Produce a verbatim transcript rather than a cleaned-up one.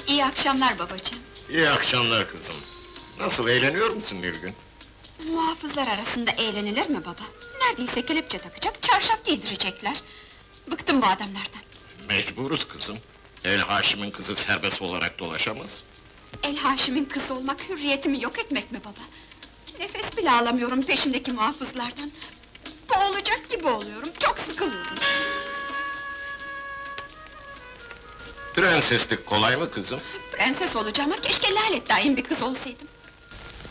İyi akşamlar babacığım. İyi akşamlar kızım. Nasıl, eğleniyor musun Nilgün? Muhafızlar arasında eğlenilir mi baba? Neredeyse kelepçe takacak, çarşaf giydirecekler. Bıktım bu adamlardan. Mecburuz kızım. El Haşim'in kızı serbest olarak dolaşamaz. El Haşim'in kızı olmak, hürriyetimi yok etmek mi baba? Nefes bile alamıyorum peşindeki muhafızlardan. Boğulacak gibi oluyorum, çok sıkılıyorum. Prenseslik kolay mı kızım? Prenses olacağıma keşke Lalet daim bir kız olsaydım.